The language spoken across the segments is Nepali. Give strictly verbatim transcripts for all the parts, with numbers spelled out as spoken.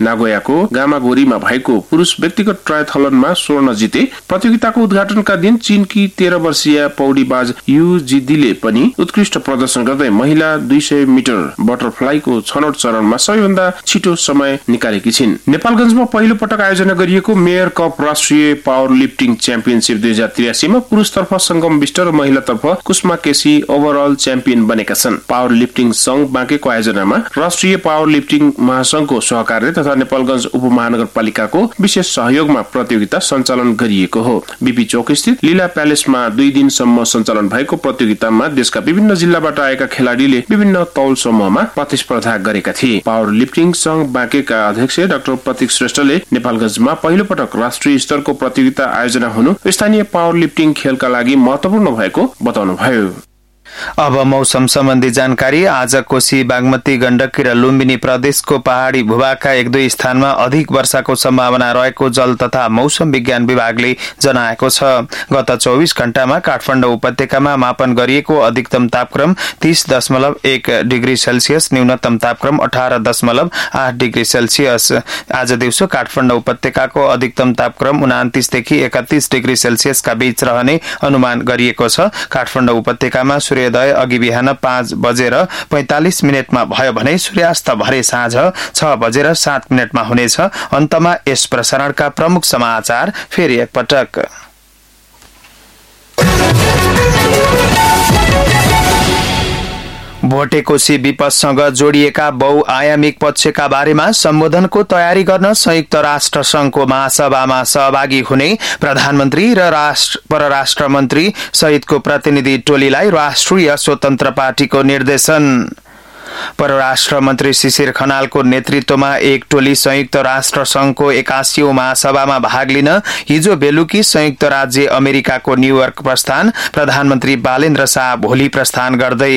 नागोयाको गामागोरीमा भएको पुरुष व्यक्तिगत ट्रायथलनमा स्वर्ण जिते। प्रतियोगिताको उद्घाटनका दिन चीनकी तेह्र वर्षीय पौडीबाज यु जिदीले पनि उत्कृष्ट प्रदर्शन गर्दै महिला दुई सय मिटर बटरफ्लाईको छनौट चरणमा सबैभन्दा छिटो समय निकालेकी छिन्। नेपालगञ्जमा पहिलो पटक आयोजना गरिएको मेयर कप राष्ट्रिय पावर लिफ्टिङ च्याम्पियनशिप दुई हजार त्रियासीमा पुरुषतर्फ संगम विष्ट र महिलातर्फ कुष्मा केसी ओभरअल च्याम्पियन बनेका छन्। पावर लिफ्टिङ संघ बाँकेको आयोजनामा राष्ट्रिय पावर लिफ्टिङ महासंघको सहकार्य तथा नेपालगञ्ज उपमहानगरपालिकाको विशेष सहयोगमा प्रतियोगिता सञ्चालन गरिएको हो। बीपी चौक स्थित लीला प्यालेसमा दुई दिनसम्म सञ्चालन भएको प्रतियोगितामा देशका विभिन्न जिल्लाबाट आएका खेलाड़ीले विभिन्न तौल समूहमा प्रतिस्पर्धा गरेका थिए। पावर लिफ्टिङ संघ बाँकेका अध्यक्ष डाक्टर प्रतीक श्रेष्ठले नेपालगञ्जमा पहिलो पटक राष्ट्रिय स्तरको प्रतियोगिता आयोजना हुनु स्थानीय पावर लिफ्टिङ खेलका लागि महत्वपूर्ण भएको बताउनुभयो। अब मौसम सम्बन्धी जानकारी। आज कोशी, बागमती, गण्डकी र लुम्बिनी प्रदेशको पहाड़ी भूभागका एक दुई स्थानमा अधिक वर्षाको सम्भावना रहेको जल तथा मौसम विज्ञान विभागले जनाएको छ। गत चौबीस घण्टामा काठमाडौँ उपत्यकामा मापन गरिएको अधिकतम तापक्रम तीस दशमलव एक डिग्री सेल्सियस, न्यूनतम तापक्रम अठार दशमलव आठ डिग्री सेल्सियस। आज दिउँसो काठमाडौँ उपत्यकाको अधिकतम तापक्रम उनातिसदेखि एकतीस डिग्री सेल्सियसका बीच रहने अनुमान गरिएको छ। काठमाडौँ उपत्यकामा सूर्योदय अघि बिहान पाँच बजेर पैंतालिस मिनटमा भयो भने सूर्यास्त भरे साँझ छ बजेर सात मिनटमा हुनेछ। अन्तमा यस प्रसारणका प्रमुख समाचार फेरि एकपटक। भोटेकोशी विपक्षसँग जोडिएका बहुआयामिक पक्षका बारेमा सम्बोधनको तयारी गर्न संयुक्त राष्ट्र संघको महासभामा सहभागी हुने प्रधानमन्त्री र राष्ट्र परराष्ट्र मन्त्री सहितको प्रतिनिधि टोलीलाई राष्ट्रिय स्वतन्त्र पार्टीको निर्देशन। परराष्ट्र मन्त्री शिशिर खनालको नेतृत्वमा एक टोली संयुक्त राष्ट्र संघको एकासीऔं महासभामा भाग लिन हिजो बेलुकी संयुक्त राज्य अमेरिकाको न्यूयोर्क प्रस्थान। प्रधानमन्त्री बालेन्द्र शाह भोलि प्रस्थान गर्दै।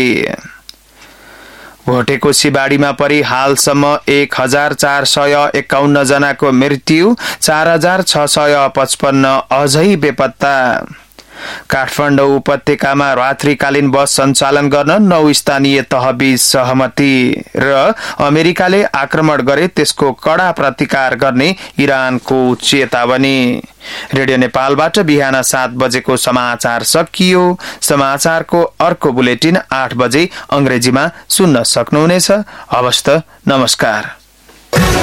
भोटेकोशी बाढीमा परि हालसम्म एक हजार चार सय एकाउन्न जनाको मृत्यु, चार हजार छ सय पचपन्न अझै बेपत्ता। काठमाडौँ उपत्यकामा रात्रिकालीन बस सञ्चालन गर्न नौ स्थानीय तहबीच सहमति र अमेरिकाले आक्रमण गरे त्यसको कड़ा प्रतिकार गर्ने इरानको चेतावनी। रेडियो नेपालबाट बिहान सात बजेको समाचार सकियो। समाचारको अर्को बुलेटिन आठ बजे अंग्रेजीमा सुन्न सक्नुहुनेछ। हवस् त, नमस्कार।